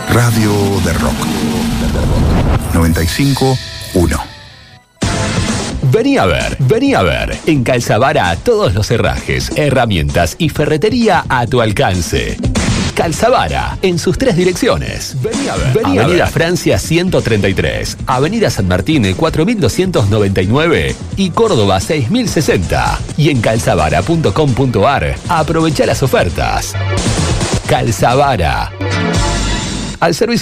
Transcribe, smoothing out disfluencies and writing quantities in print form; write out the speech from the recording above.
Radio de Rock. 95.1. Vení a ver. En Calzavara todos los herrajes, herramientas y ferretería a tu alcance. Calzavara, en sus 3 direcciones. Vení a ver. Avenida Francia 133, Avenida San Martín 4299 y Córdoba 6060. Y en calzavara.com.ar, aprovecha las ofertas. Calzavara, al servicio